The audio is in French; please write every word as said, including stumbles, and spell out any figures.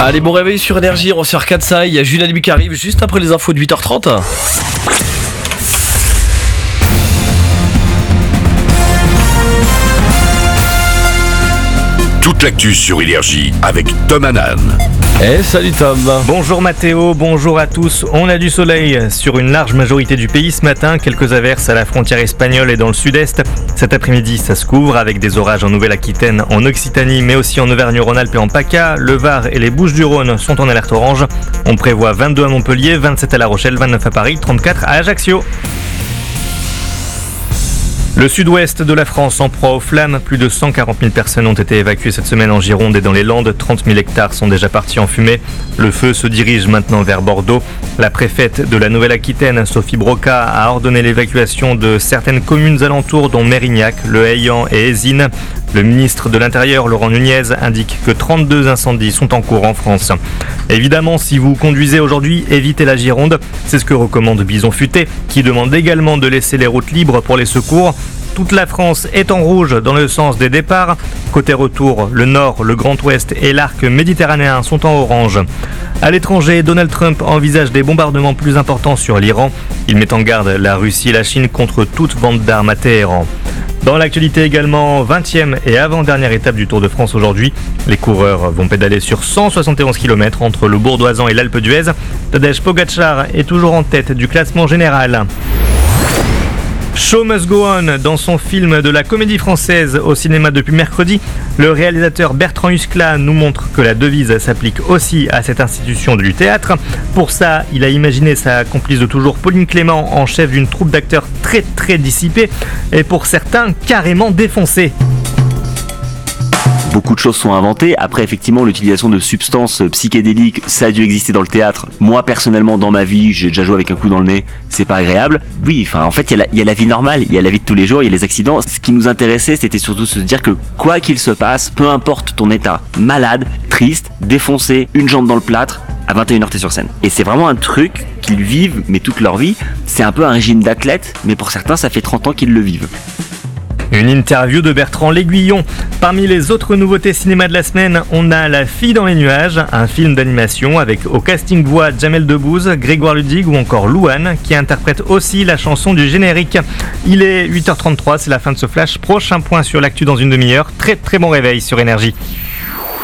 Allez, bon réveil sur Énergie, on se regarde ça, il y a Julien Dubuc qui arrive juste après les infos de huit heures trente. Toute l'actu sur Énergie avec Tom Hanan. Eh salut Tom. Bonjour Mathéo, bonjour à tous. On a du soleil sur une large majorité du pays ce matin, quelques averses à la frontière espagnole et dans le sud-est. Cet après-midi, ça se couvre avec des orages en Nouvelle-Aquitaine, en Occitanie, mais aussi en Auvergne-Rhône-Alpes et en PACA. Le Var et les Bouches-du-Rhône sont en alerte orange. On prévoit vingt-deux à Montpellier, vingt-sept à La Rochelle, vingt-neuf à Paris, trente-quatre à Ajaccio. Le sud-ouest de la France en proie aux flammes. Plus de cent quarante mille personnes ont été évacuées cette semaine en Gironde et dans les Landes. trente mille hectares sont déjà partis en fumée. Le feu se dirige maintenant vers Bordeaux. La préfète de la Nouvelle-Aquitaine, Sophie Broca, a ordonné l'évacuation de certaines communes alentours, dont Mérignac, Le Haillan et Ézines. Le ministre de l'Intérieur, Laurent Nunez, indique que trente-deux incendies sont en cours en France. Évidemment, si vous conduisez aujourd'hui, évitez la Gironde. C'est ce que recommande Bison Futé, qui demande également de laisser les routes libres pour les secours. Toute la France est en rouge dans le sens des départs. Côté retour, le Nord, le Grand Ouest et l'arc méditerranéen sont en orange. À l'étranger, Donald Trump envisage des bombardements plus importants sur l'Iran. Il met en garde la Russie et la Chine contre toute vente d'armes à Téhéran. Dans l'actualité également, vingtième et avant-dernière étape du Tour de France aujourd'hui. Les coureurs vont pédaler sur cent soixante et onze kilomètres entre le Bourdoisan et l'Alpe d'Huez. Tadej Pogačar est toujours en tête du classement général. Show must go on. Dans son film de la comédie française au cinéma depuis mercredi, le réalisateur Bertrand Huskla nous montre que la devise s'applique aussi à cette institution du théâtre. Pour ça, il a imaginé sa complice de toujours, Pauline Clément, en chef d'une troupe d'acteurs très très dissipés et pour certains carrément défoncés. Beaucoup de choses sont inventées. Après, effectivement, l'utilisation de substances psychédéliques, ça a dû exister dans le théâtre. Moi, personnellement, dans ma vie, j'ai déjà joué avec un coup dans le nez. C'est pas agréable. Oui, enfin, en fait, il y, y a la vie normale, il y a la vie de tous les jours, il y a les accidents. Ce qui nous intéressait, c'était surtout de se dire que quoi qu'il se passe, peu importe ton état, malade, triste, défoncé, une jambe dans le plâtre, à vingt et une heures t'es sur scène. Et c'est vraiment un truc qu'ils vivent, mais toute leur vie. C'est un peu un régime d'athlète, mais pour certains, ça fait trente ans qu'ils le vivent. Une interview de Bertrand L'Aiguillon. Parmi les autres nouveautés cinéma de la semaine, on a La Fille dans les nuages, un film d'animation avec au casting voix Jamel Debbouze, Grégoire Ludig ou encore Louane, qui interprète aussi la chanson du générique. Il est huit heures trente-trois, c'est la fin de ce flash. Prochain point sur l'actu dans une demi-heure. Très très bon réveil sur Énergie.